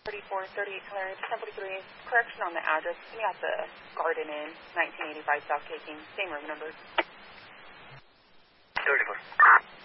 34, 38 Clarence, 1043. Correction on the address. We got the Garden Inn, 1985 South Caking. Same room number. 34.